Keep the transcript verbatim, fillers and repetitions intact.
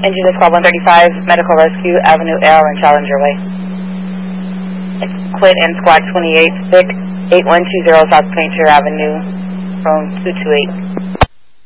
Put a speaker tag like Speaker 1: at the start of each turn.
Speaker 1: Engine is call one thirty-five, Medical Rescue, Avenue L and Challenger Way. Quit in Squad twenty-eight, Stick, eight one two zero South Painter Avenue, from two two eight.